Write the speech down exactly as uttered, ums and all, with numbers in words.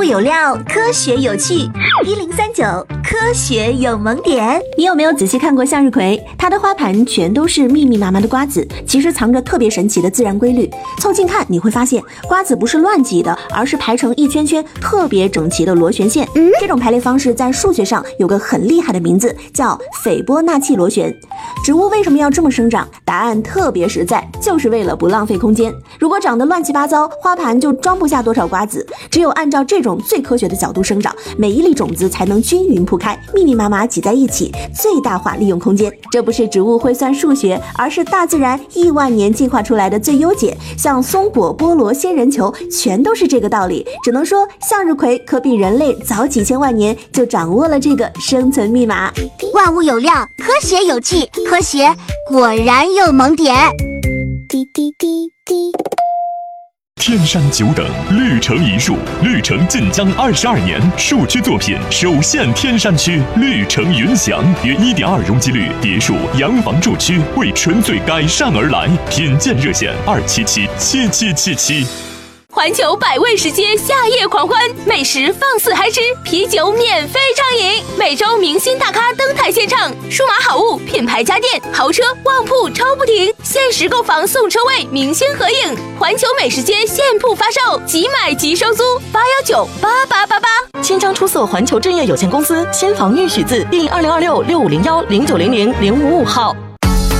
物有料，科学有趣。一零三九科学有萌点。 你有没有仔细看过向日葵？它的花盘全都是密密麻麻的瓜子，其实藏着特别神奇的自然规律。凑近看，你会发现瓜子不是乱挤的，而是排成一圈圈特别整齐的螺旋线。嗯，这种排列方式在数学上有个很厉害的名字，叫斐波那契螺旋。植物为什么要这么生长？答案特别实在，就是为了不浪费空间。如果长得乱七八糟，花盘就装不下多少瓜子。只有按照这种最科学的角度生长，每一粒种子才能均匀铺开，密密麻麻挤在一起，最大化利用空间。这不是植物会算数学，而是大自然亿万年进化出来的最优解。像松果、菠萝、仙人球，全都是这个道理。只能说向日葵可比人类早几千万年就掌握了这个生存密码。 万物有料，科学有趣，科学果然有萌点。滴滴滴滴。 天山久等，绿城一树，绿城晋江二十二年，树区作品首现天山区，绿城云翔，约 一点二 容积率别墅洋房住区，为纯粹改善而来，品鉴热线二七七七七七七。 环球百味食街夏夜狂欢，美食放肆嗨吃，啤酒免费畅饮，每周明星大咖登台献唱，数码好物、品牌家电、豪车、旺铺抽不停，限时购房送车位，明星合影。环球美食街现铺发售，即买即收租，八幺九八八八八。 千张出色环球置业有限公司新房预许字第二零二六六五零幺零九零零零五五号。